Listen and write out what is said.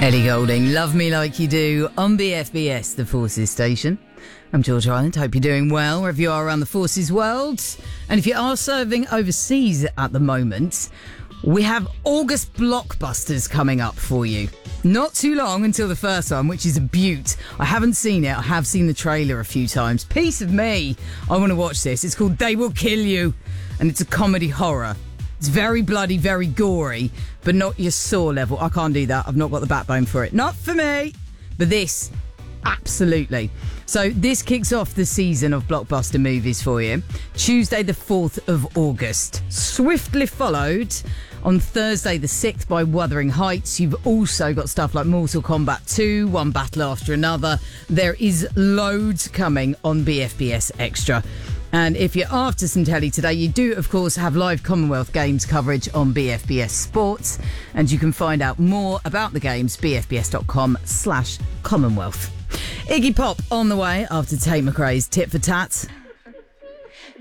Ellie Goulding, Love Me Like You Do on BFBS, the Forces station. I'm George Island. Hope you're doing well wherever you are around the Forces world. And if you are serving overseas at the moment, we have August blockbusters coming up for you. Not too long until the first one, which is a beaut. I haven't seen it. I have seen the trailer a few times. Piece of me. I want to watch this. It's called They Will Kill You, and it's a comedy horror. It's very bloody, very gory, but not your Saw level. I can't do that. I've not got the backbone for it. Not for me. But this, absolutely. So this kicks off the season of blockbuster movies for you. Tuesday the 4th of August. Swiftly followed on Thursday the 6th by Wuthering Heights. You've also got stuff like Mortal Kombat 2, One Battle After Another. There is loads coming on BFBS Extra. And if you're after some telly today, you do, of course, have live Commonwealth Games coverage on BFBS Sports. And you can find out more about the games, bfbs.com/Commonwealth. Iggy Pop on the way after Tate McRae's Tit for Tat.